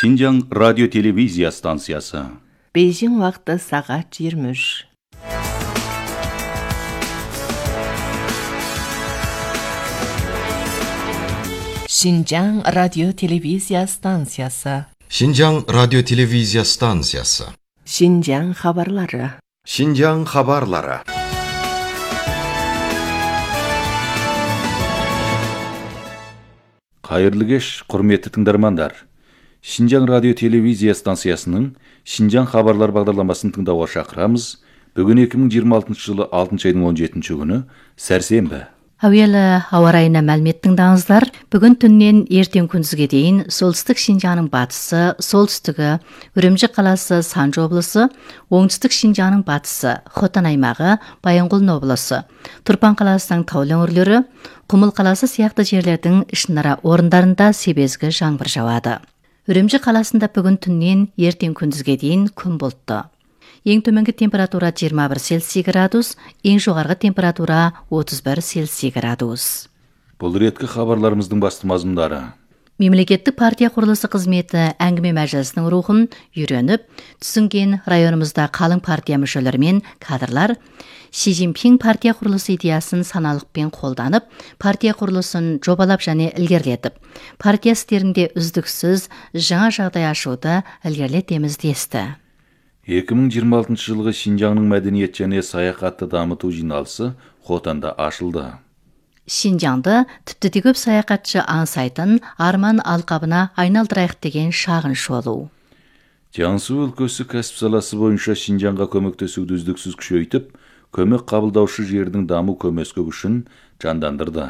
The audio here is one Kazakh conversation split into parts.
Шинжаң радио-телевизия станциясы. Бейжің уақыты сағат 23. Шинжаң радио-телевизия станциясы. Шинжаң радио-телевизия станциясы. Шинжаң хабарлары. Шинжаң хабарлары. Қайырлы кеш, құрметті тыңдармандар. Шинжаң радио-телевизия станциясының Шинжаң хабарлар бағдарламасын тыңдауға шақырамыз. Бүгін 2026 жылы 6 айдың 17 күні, сәрсенбі. Әуелі ауа райына мәлімет тыңдаңыздар. Бүгін түннен ертең күндізге дейін солтүстік Шинжаңның батысы, солтүстігі, Үрімжі қаласы, Санжы облысы, оңтүстік Шинжаңның батысы, Хотан аймағы, Баянғол облысы, Тұрпан қаласының таулы өңірлері, Құмыл қаласы сияқты жерлердің ішінара орындарында себезгі жаңбыр жауады. Үрімжі қаласында бүгін түннен ертең күндізге дейін күн бұлтты. Ең төменгі температура 21 Цельсий градус, ең жоғарғы температура 31 Цельсий градус. Бұл реткі хабарларымыздың басты мазмұндары. Мемлекеттік партия құрылысы қызметі әңгіме мәжілісінің рухын үйреніп, түсінген районымызда қалың партия мүшелері кадрлар Си Цзиньпин партия құрылысы идеясын саналықпен қолданып, партия құрылысын жобалап және ілгерілетіп, партия істерінде үздіксіз жаңа жағдай ашуды ілгерілетеміз десті. 2026 жылғы Шинжаңның мәдениет және саяхатты дамыту жиналысы Хотанда ашылды. Шинжаңды тіпті көп саяхатшы аңсайтын арман алқабына айналдырайық деген шағын шолу. Jiangsu өлкөсі кәсіп саласы бойынша Шинжаңға көмектесуді үздіксіз күшейтіп, көмек қабылдаушы жердің даму көмескі күшін жандандырды.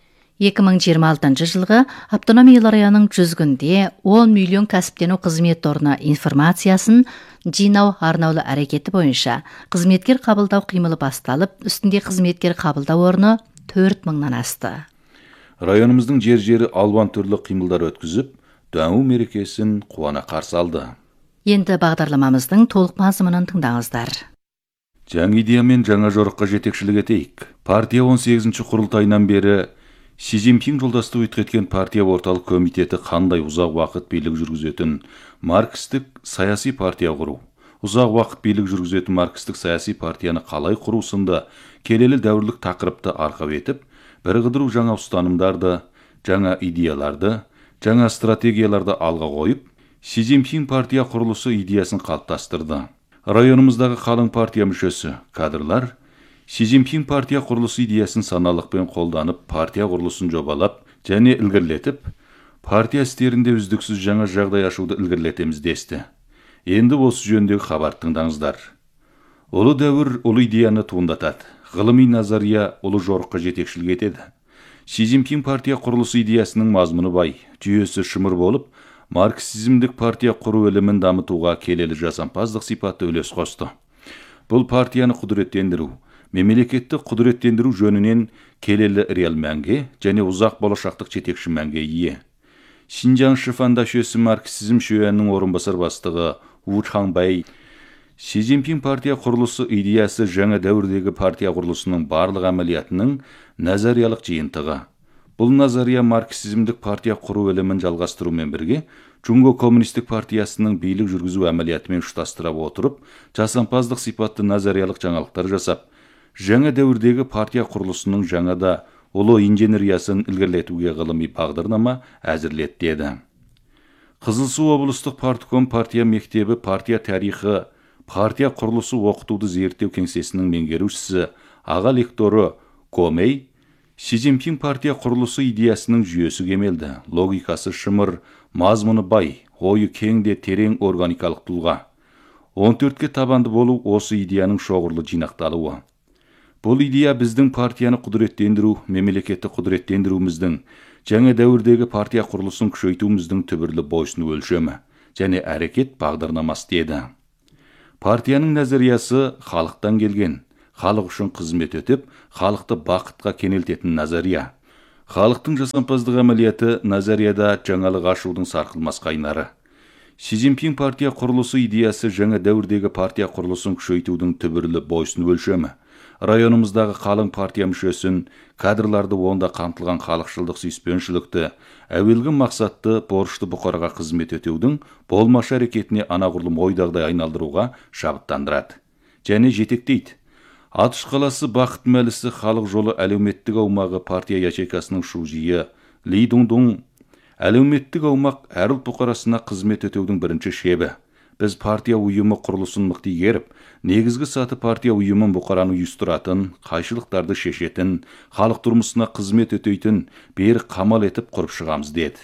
2026 жылғы автономиялы районның 100 күнде 10 миллион кәсіптену қызмет орны информациясын жинау арнаулы әрекеті бойынша қызметкер қабылдау қимылы басталып, үстінде қызметкер қабылдау орны 4000-нан асты. Районымыздың жер-жері алуан түрлі қимылдар өткізіп, даму мерекесін қуана қарсы алды. Енді бағдарламамыздың толық мазмұнын тыңдаңыздар. Жаңа идеямен жаңа жорыққа жетекшілік етейік. Партия 18-ші құрылтайынан бері Си Цзиньпин жолдасты өткізген партия орталық комитеті қандай ұзақ уақыт билік жүргізетін маркстік саяси партия құру, ұзақ уақыт билік жүргізетін маркстік саяси партияны қалай құру сынды келелі дәуірлік тақырыпты арқау етіп, біріктіру жаңа ұстанымдарды, жаңа идеяларды, жаңа стратегияларды алға қойып, Си Цзиньпин партия құрылысы идеясын қалыптастырды. Районымыздағы қалың партия мүшесі, кадрлар, Си Цзиньпин партия құрылысы идеясын саналықпен қолданып, партия құрылысын жобалап және ілгерілетіп, партия істерінде үздіксіз жаңа жағдай ашуды ілгерілетеміз десті. Енді осы жөндегі хабар тыңдаңыздар. Ұлы дәуір ұлы идеяны туындатады. Ғылыми назария ұлы жорыққа жетекшілік етеді. Си Цзиньпин партия құрылысы идеясының мазмұны бай, жүйесі шымыр болып, марксизмдік партия құру ілімін дамытуға келелі жасампаздық сипатты үлес қосты. Бұл партияны құдіреттендіру, мемлекетті құдіреттендіру жөнінен келелі реал мәнге және ұзақ болашақтық жетекші мәнге ие. Шинжаң Шифанда шөсі марксизм шөйенінің орынбасар бастығы У Чханбай, Си Цзиньпин партия құрылысы идеясы жаңа дәуірдегі партия құрылысының барлық әмәлиятының назариялық жиынтығы. Бұл назария марксизмдік партия құру ілімін жалғастырумен бірге, Джунго коммунистік партиясының билік жүргізу әмәлиятымен ұштастыра отырып, жасампаздық сипатты назариялық жаңалықтар жасап, жаңа дәуірдегі партия құрылысының жаңада ұлы инженериясын ілгерілетуге ғылыми бағдарлама әзірлетті деді. Қызылсу облыстық партком партия мектебі партия тарихы, партия құрылысы оқытуды зерттеу кеңсесінің меңгерушісі, аға лекторы Комей, Си Цзиньпин партия құрылысы идеясының жүйесі кемелді, логикасы шымыр, мазмұны бай, ойы кеңде терең органикалық тұлға. 14-ке табанды болу осы идеяның шоғырлы жинақталуы. Бұл идея біздің партияны құдіреттендіру, мемлекетті құдіреттендіруіміздің, жаңа дәуірдегі партия құрылысын күшейтуіміздің түбірлі бойсыну өлшемі және әрекет бағдарламасы деді. Партияның назариясы халықтан келген, халық үшін қызмет өтіп, халықты бақытқа кенелтетін назария. Халықтың жасампаздық әмәлияты назарияда жаңалық ашудың сарқылмас қайнары. Си Цзиньпин партия құрылысы идеясы жаңа дәуірдегі партия құрылысын күшейтудің түбірлі бойсын өлшемі. районымыздағы қалың партия мүшесін, кадрларды онда қамтылған халықшылдық сүйіспеншілікті, әуелгі мақсатты борышты бұқараға қызмет өтеудің болмашы әрекетіне анағұрлым ойдағдай айналдыруға шабыттандырады. Және жетектейді. Атыш қаласы Бақыт Мәлісі халық жолы әлеуметтік аумағы партия ячейкасының шужиы, Лидуңдуң әлеуметтік аумақ әр ұлт бұқарасына қызмет өтеудің бірінші шебі. Біз партия ұйымы құрылысын мықты игеріп, негізгі саты партия ұйымын бұқараны ұйыстыратын, қайшылықтарды шешетін, халық тұрмысына қызмет өтейтін, бері қамал етіп құрып шығамыз деді.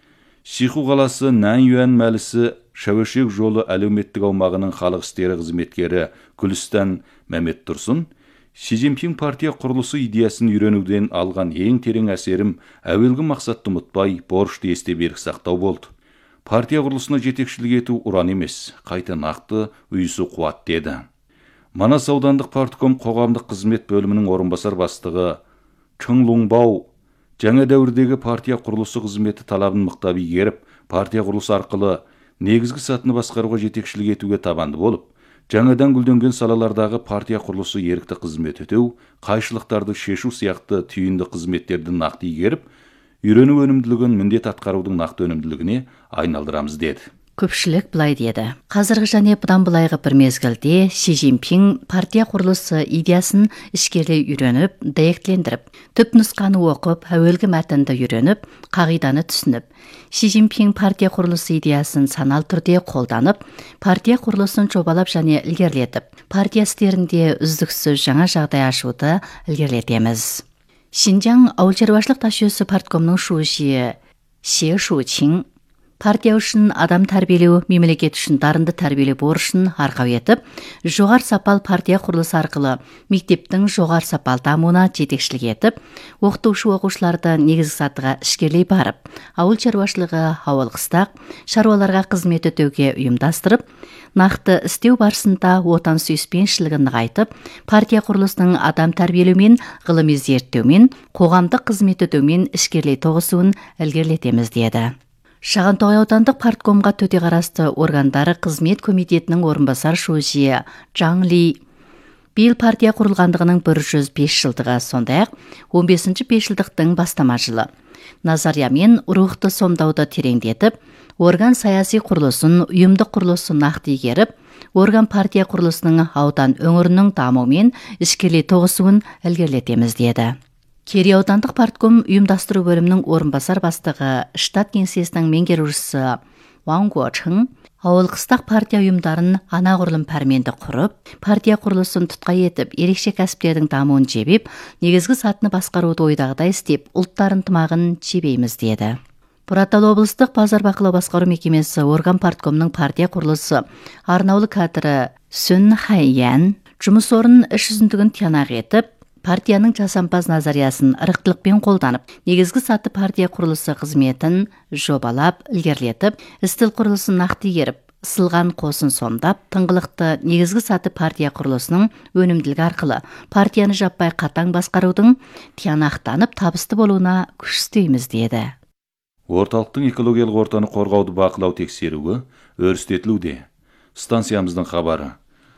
Шиху қаласы Нән-Юән Мәлісі Шәуешек жолы әлеуметтік аумағының халық істері қызметкері Күлістан Мәмет Тұрсын, Си Цзиньпин партия құрылысы идеясын үйренуден алған ең терең әсерім әуелгі мақсатты ұмытпай, борышты есте берік сақтау болды. Партия құрылысына жетекшілік ету ұран емес, қайта нақты ұйысу қуат деді. Манас аудандық партком қоғамдық қызмет бөлімінің орынбасар бастығы Чың Луңбау жаңа дәуірдегі партия құрылысы қызметі талабын мықтап игеріп, партия құрылысы арқылы негізгі сатыны басқаруға жетекшілік етуге табанды болып, жаңадан гүлденген салалардағы партия құрылысы ерікті қызмет өтеу, қайшылықтарды шешу сияқты түйінді қызметтерді нақты игеріп, үйрену өнімділігін міндет атқарудың нақты өнімділігіне айналдырамыз деді. Көпшілік былай деді. Қазіргі және бұдан былайғы бір мезгілде Си Цзиньпин партия құрылысы идеясын ішкерлей үйреніп, дәйектілендіріп, түп нұсқаны оқып, әуелгі мәтінді үйреніп, қағиданы түсініп, Си Цзиньпин партия құрылысы идеясын санал түрде қолданып, партия құрылысын жобалап және ілгерілетіп, партия істерінде үздіксіз жаңа жағдай ашуды ілгерілетеміз. Шинжаң ауыл шаруашылық ташүйесі парткомның шужиы Се Шучин партия үшін адам тәрбиелеу, мемлекет үшін дарынды тәрбиелеу борышын арқау етіп, жоғар сапал партия құрылысы арқылы мектептің жоғар сапал дамуына жетекшілік етіп, оқытушы-оқушыларды негізгі сатыға ішкерлей барып, ауыл шаруашылығы ауыл қыстақ шаруаларға қызмет өтеуге ұйымдастырып, нақты істеу барысында отан сүйіспеншілігін нығайтып, партия құрылысының адам тәрбиелеумен, ғылыми зерттеумен, қоғамдық қызмет өтеумен ішкерлей тоғысуын ілгерілетеміз деді. Шағантоғай аудандық парткомға төте қарасты органдары қызмет комитетінің орынбасар шужиы Чжаң Ли биыл партия құрылғандығының 105 жылдығы, сондай-ақ 15-ші 5 жылдықтың бастама жылы. Назариямен рухты сомдауды тереңдетіп, орган саяси құрылысын, ұйымдық құрылысын нақты игеріп, орган партия құрылысының аудан өңірінің дамуымен ішкерлей тоғысуын ілгерілетеміз деді. Керей аудандық партком ұйымдастыру бөлімінің орынбасар бастығы, штат кеңсесінің меңгерушісі Ван Гуочың ауыл қыстақ партия ұйымдарын анағұрлым пәрменді құрып, партия құрылысын тұтқа етіп, ерекше кәсіптердің дамуын жебеп, негізгі сатыны басқаруды ойдағыдай істеп, ұлттар ынтымағын жебейміз деді. Бұратал облыстық базар бақылау басқару мекемесі орган парткомның партия құрылысы арнаулы кадры Сүн Хайян жұмыс орнын іс жүзіндігін тиянақ етіп, партияның жасампаз назариясын ырықтылықпен қолданып, негізгі саты партия құрылысы қызметін жобалап, ілгерілетіп, істіл құрылысын нақты игеріп, сылған қосын сомдап, тыңғылықты негізгі саты партия құрылысының өнімділігі арқылы партияны жаппай қатаң басқарудың тиянақтанып табысты болуына күш істейміз деді. Орталықтың экологиялық ортаны қорғауды бақылау тексеруі өрістетілуде. Станциямыздың хабары.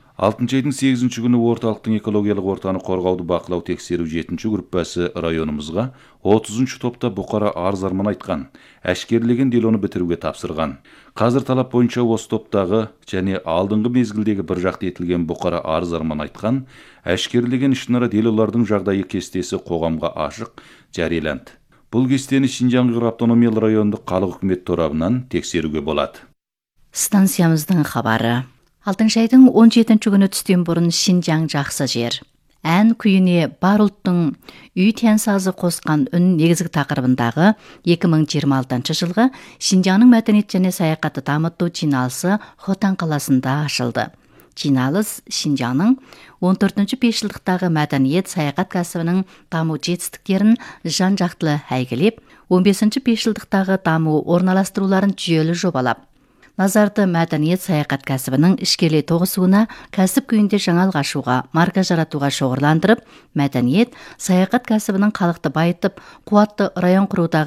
6 айдың 8-ші күні орталықтың экологиялық ортаны қорғауды бақылау тексеру 7-ші группасы районымызға 30-ші топта бұқара арыз-арман айтқан, әшкерелеген делоны бітіруге тапсырған. Қазір талап бойынша осы топтағы және алдыңғы мезгілдегі бір жақты етілген бұқара арыз-арман айтқан, әшкерелеген ішінара делолардың жағдайы кестесі қоғамға ашық жарияланды. Бұл кестені Шинжаң автономиялы райондық халық үкімет торабынан тексеруге болады. Станциямыздың хабары. 6 айдың 17-ші күні түстен бұрын Шинжаң жақсы жер. Ән күйіне бар ұлттың үй тянсазы қосқан үн негізгі тақырыбындағы 2026 жылғы Шинжаңның мәдениет және саяхатты дамыту жиналысы Хотан қаласында ашылды. Жиналыс Шинжаңның 14-ші 5 жылдықтағы мәдениет саяхат кәсібінің даму жетістіктерін жан-жақтылы әйгілеп, 15-ші 5 жылдықтағы даму орналастыруларын жүйелі жобалап, назарды мәдениет саяхат кәсібінің ішкелей тоғысуына, кәсіп күйінде жаңалық ашуға, марка жаратуға шоғырландырып, мәдениет саяхат кәсібінің халықты байытып, қуатты район құрудағы